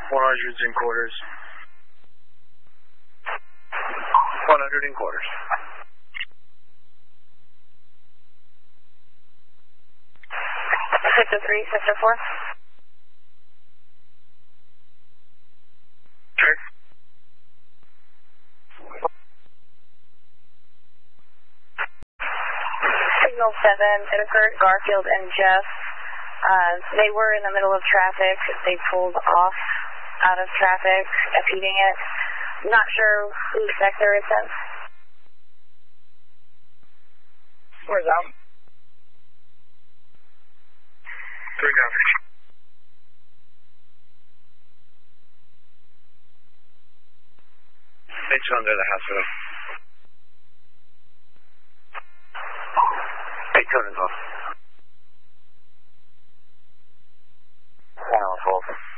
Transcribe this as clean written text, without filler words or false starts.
100's in quarters. 100 in quarters. Sector 3, Sector 4. Check. Signal 7, it occurred Garfield and Jeff. They were in the middle of traffic. They pulled off out of traffic, impeding it. Not sure whose sector it's in. Where's out? 3 copy. It's under the hospital. 8 turns off. 1 on 12.